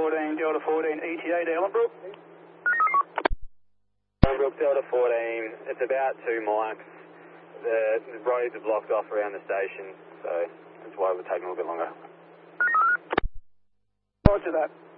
14, Delta 14, ETA to Ellenbrook. Ellenbrook, Delta 14, it's about 2 mics. The roads are blocked off around the station, so that's why we're taking a little bit longer. Roger that.